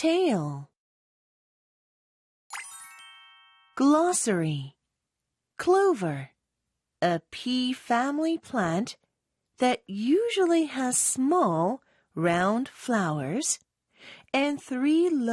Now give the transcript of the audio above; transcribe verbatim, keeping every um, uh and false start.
tail. Glossary. Clover, a pea family plant that usually has small, round flowers and three